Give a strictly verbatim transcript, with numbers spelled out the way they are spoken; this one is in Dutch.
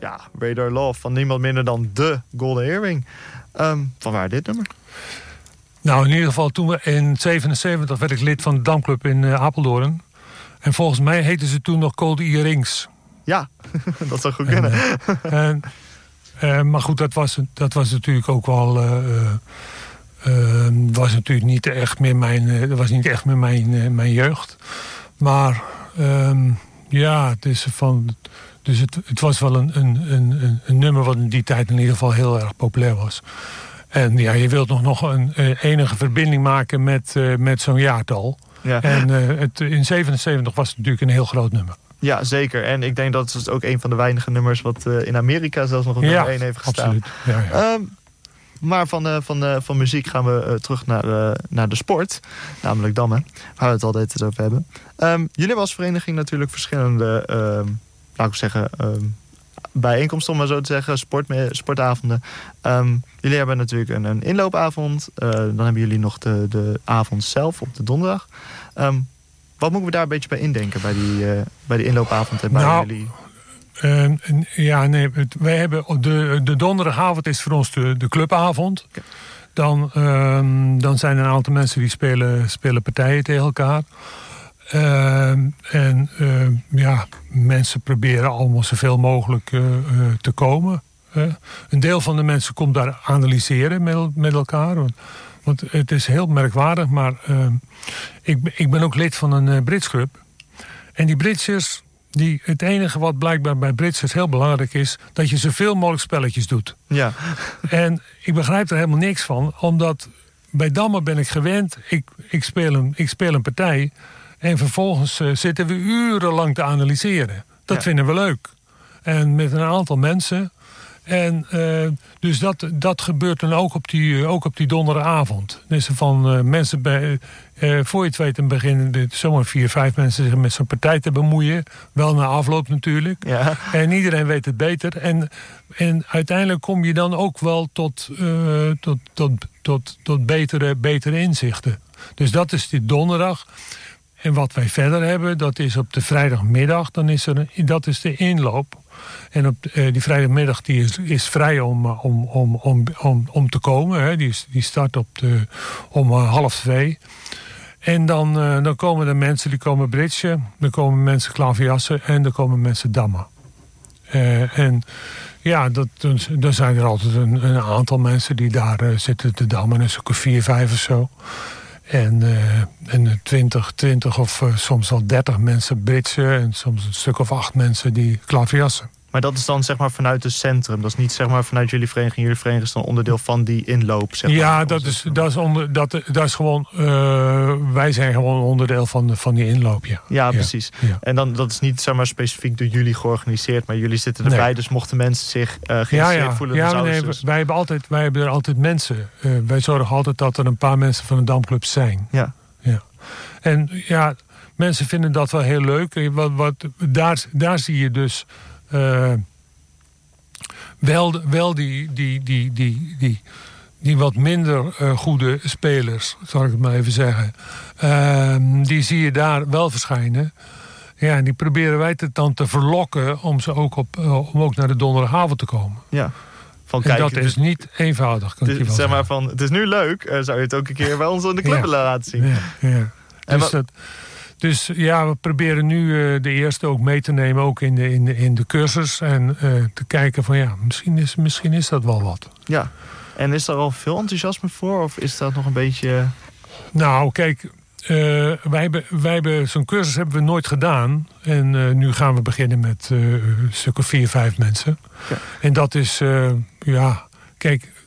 ja, Radar Love van niemand minder dan de Golden Earring. Um, van waar dit nummer? Nou, in ieder geval toen we in zevenenzeventig werd ik lid van de Damclub in uh, Apeldoorn. En volgens mij heette ze toen nog Golden Earrings. Ja, dat zou goed kunnen. En, en, uh, maar goed, dat was, dat was natuurlijk ook wel... Uh, uh, was natuurlijk niet echt meer mijn, uh, dat was niet echt meer mijn, uh, mijn jeugd. Maar um, ja, het is van... Dus het, het was wel een, een, een, een nummer wat in die tijd in ieder geval heel erg populair was. En ja, je wilt nog, nog een, een enige verbinding maken met, uh, met zo'n jaartal. Ja. En uh, het, in zevenenzeventig was het natuurlijk een heel groot nummer. Ja, zeker. En ik denk dat het ook een van de weinige nummers wat uh, in Amerika zelfs nog op nummer ja, één heeft gestaan. Absoluut. Ja, ja. Um, maar van, uh, van, uh, van muziek gaan we uh, terug naar, uh, naar de sport. Namelijk dammen, waar we het altijd over hebben. Um, jullie hebben als vereniging natuurlijk verschillende... Um, laat ik zeggen, um, bijeenkomsten, om maar zo te zeggen, sport, sportavonden. Um, jullie hebben natuurlijk een, een inloopavond. Uh, dan hebben jullie nog de, de avond zelf op de donderdag. Um, wat moeten we daar een beetje bij indenken bij die, uh, bij die inloopavond en bij nou, jullie? Uh, ja, nee, het, wij hebben de, de donderdagavond is voor ons de, de clubavond. Okay. Dan, um, dan zijn er een aantal mensen die spelen, spelen partijen tegen elkaar. Uh, en uh, ja, mensen proberen allemaal zoveel mogelijk uh, uh, te komen. Uh, een deel van de mensen komt daar analyseren met, met elkaar. Want, want het is heel merkwaardig, maar uh, ik, ik ben ook lid van een uh, Britsclub. En die Britsers, die, het enige wat blijkbaar bij Britsers heel belangrijk is, dat je zoveel mogelijk spelletjes doet. Ja. En ik begrijp er helemaal niks van, omdat bij dammen ben ik gewend. Ik, ik, speel, een, ik speel een partij. En vervolgens uh, zitten we urenlang te analyseren. Dat ja. vinden we leuk. En met een aantal mensen. En uh, dus dat, dat gebeurt dan ook op die, uh, ook op die donderdagavond. Dus van uh, mensen bij, uh, voor je het weet, dan beginnen zomaar vier, vijf mensen zich met zo'n partij te bemoeien. Wel na afloop natuurlijk. Ja. En iedereen weet het beter. En, en uiteindelijk kom je dan ook wel tot, uh, tot, tot, tot, tot betere, betere inzichten. Dus dat is die donderdag. En wat wij verder hebben, dat is op de vrijdagmiddag, dan is er een, dat is de inloop. En op de, uh, die vrijdagmiddag die is, is vrij om, om, om, om, om, om te komen. Hè. Die, is, die start op de, om uh, half twee. En dan, uh, dan komen er mensen die komen bridgen, dan komen mensen klaverjassen en dan komen mensen dammen. Uh, en ja, dat, dan, dan zijn er altijd een, een aantal mensen die daar uh, zitten te dammen. Dus ook een vier, vijf of zo. En, uh, en twintig, twintig of uh, soms wel dertig mensen bridgen. En soms een stuk of acht mensen die klaverjassen. Maar dat is dan zeg maar vanuit het centrum. Dat is niet zeg maar vanuit jullie vereniging. Jullie vereniging is dan onderdeel van die inloop. Zeg maar, ja, dat is, dat, is onder, dat, dat is gewoon... Uh, wij zijn gewoon onderdeel van, de, van die inloop, ja. Ja, precies. Ja, ja. En dan, dat is niet zeg maar specifiek door jullie georganiseerd. Maar jullie zitten erbij. Nee. Dus mochten mensen zich uh, geïnteresseerd ja, ja. voelen... Ja, dan nee, dus... wij, hebben altijd, wij hebben er altijd mensen. Uh, wij zorgen altijd dat er een paar mensen van de Damclub zijn. Ja. ja. En ja, mensen vinden dat wel heel leuk. Wat, wat, daar, daar zie je dus... Uh, wel wel die, die, die, die, die, die wat minder uh, goede spelers, zal ik het maar even zeggen. Uh, die zie je daar wel verschijnen. Ja, en die proberen wij het dan te verlokken om ze ook, op, uh, om ook naar de donderdagavond te komen. Ja. Van, en kijk, dat is niet eenvoudig, kan het, ik je wel zeg maar zeggen. van, het is nu leuk, uh, zou je het ook een keer bij ons in de club willen ja. laten zien. Ja, ja. Dus wat... dat... Dus ja, we proberen nu uh, de eerste ook mee te nemen, ook in de, in de, in de cursus. En uh, te kijken van ja, misschien is, misschien is dat wel wat. Ja, en is er al veel enthousiasme voor? Of is dat nog een beetje... Nou, kijk, uh, wij hebben, wij hebben zo'n cursus hebben we nooit gedaan. En uh, nu gaan we beginnen met uh, een stuk of vier, vijf mensen. Ja. En dat is, uh, ja, kijk...